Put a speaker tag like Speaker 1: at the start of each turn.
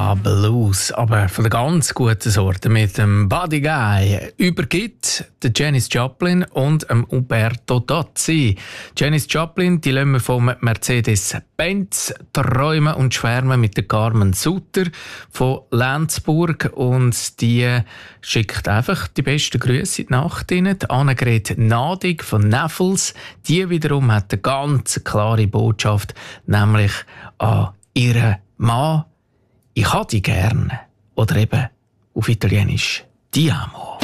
Speaker 1: Ja, Blues, aber von der ganz guten Sorte mit dem Buddy Guy übergibt der Janis Joplin und dem Umberto Tozzi. Janis Joplin, die lassen wir vom Mercedes-Benz träumen und schwärmen mit der Carmen Sutter von Lenzburg und die schickt einfach die besten Grüße in die Nacht rein. Die Annegret Nadig von Neffels, die wiederum hat eine ganz klare Botschaft, nämlich an ihren Mann: ich habe dich gern. Oder eben auf Italienisch Ti amo.